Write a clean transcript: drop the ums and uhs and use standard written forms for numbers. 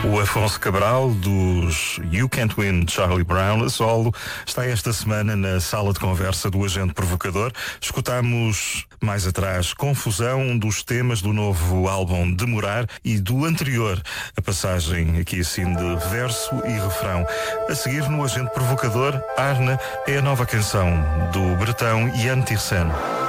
O Afonso Cabral, dos You Can't Win Charlie Brown, a solo, está esta semana na sala de conversa do Agente Provocador. Escutámos mais atrás Confusão, um dos temas do novo álbum Demorar, e do anterior, a passagem aqui assim de verso e refrão. A seguir, no Agente Provocador, Arna é a nova canção do bretão Ian Tirsen.